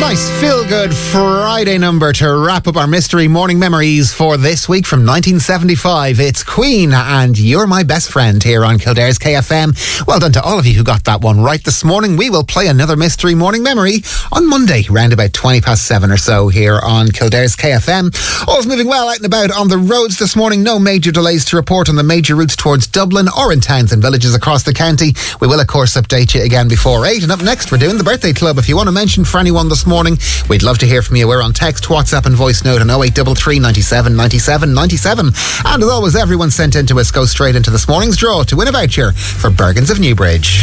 Nice feel-good Friday number to wrap up our mystery morning memories for this week from 1975. It's Queen and You're My Best Friend here on Kildare's KFM. Well done to all of you who got that one right this morning. We will play another mystery morning memory on Monday, round about 7:20 or so here on Kildare's KFM. All's moving well out and about on the roads this morning. No major delays to report on the major routes towards Dublin or in towns and villages across the county. We will, of course, update you again before 8. And up next, we're doing the birthday club. If you want to mention for anyone this morning, we'd love to hear from you. We're on text, WhatsApp and voice note on 0833 97 97 97. And as always, everyone sent in to us go straight into this morning's draw to win a voucher for Bergens of Newbridge.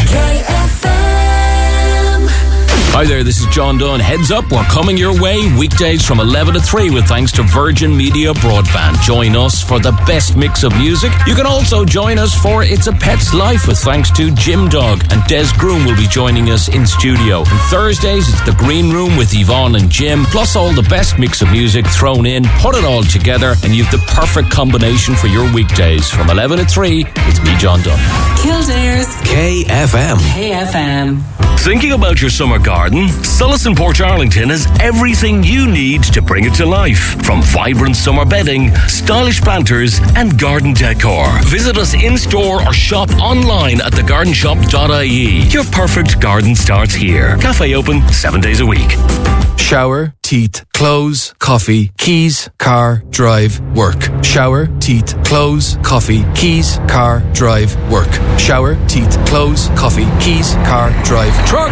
Hi there, this is John Dunn. Heads up, we're coming your way weekdays from 11 to 3 with thanks to Virgin Media Broadband. Join us for the best mix of music. You can also join us for It's a Pet's Life with thanks to Jim Dog, and Des Groom will be joining us in studio. And Thursdays, it's the Green Room with Yvonne and Jim, plus all the best mix of music thrown in. Put it all together and you've the perfect combination for your weekdays. From 11 to 3, it's me, John Dunn. Kildare's KFM. KFM. Thinking about your summer garden? Sullison Portarlington has everything you need to bring it to life. From vibrant summer bedding, stylish planters and garden decor. Visit us in-store or shop online at thegardenshop.ie. Your perfect garden starts here. Cafe open 7 days a week. Shower, teeth, clothes, coffee, keys, car, drive, work. Shower, teeth, clothes, coffee, keys, car, drive, work. Shower, teeth, clothes, coffee, keys, car, drive, truck.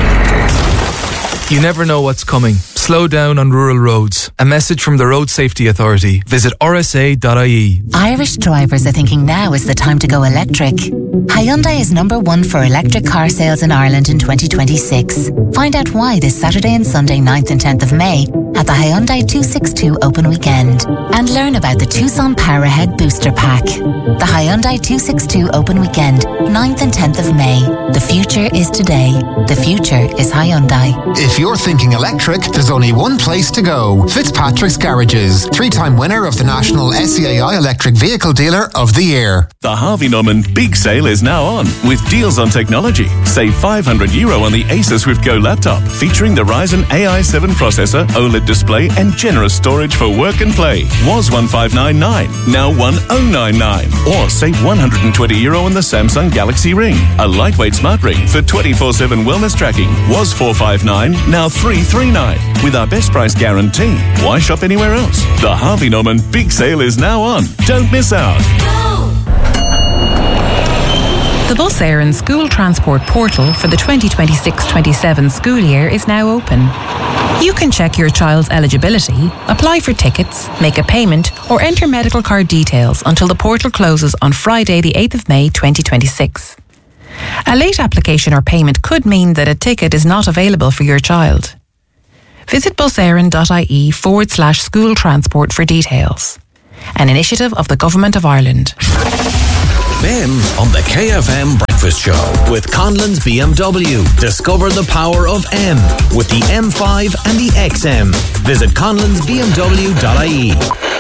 You never know what's coming. Slow down on rural roads. A message from the Road Safety Authority. Visit rsa.ie. Irish drivers are thinking now is the time to go electric. Hyundai is number one for electric car sales in Ireland in 2026. Find out why this Saturday and Sunday 9th and 10th of May at the Hyundai 262 Open Weekend. And learn about the Tucson Powerhead Booster Pack. The Hyundai 262 Open Weekend, 9th and 10th of May. The future is today. The future is Hyundai. If you're thinking electric, there's only one place to go. Fitzpatrick's Garages. 3-time winner of the National SCAI Electric Vehicle Dealer of the Year. The Harvey Norman Big Sale is now on with deals on technology. Save €500 on the Acer Swift Go laptop featuring the Ryzen AI7 processor, OLED display and generous storage for work and play. Was $1,599, now $1,099. Or save €120 on the Samsung Galaxy Ring. A lightweight smart ring for 24/7 wellness tracking. Was $459, now $339. With our best price guarantee. Why shop anywhere else? The Harvey Norman Big Sale is now on. Don't miss out. The Bus Éireann School Transport Portal for the 2026-27 school year is now open. You can check your child's eligibility, apply for tickets, make a payment or enter medical card details until the portal closes on Friday the 8th of May 2026. A late application or payment could mean that a ticket is not available for your child. Visit buseireann.ie/school transport for details. An initiative of the Government of Ireland. Ben on the KFM Breakfast Show with Conlon's BMW. Discover the power of M with the M5 and the XM. Visit conlonsbmw.ie.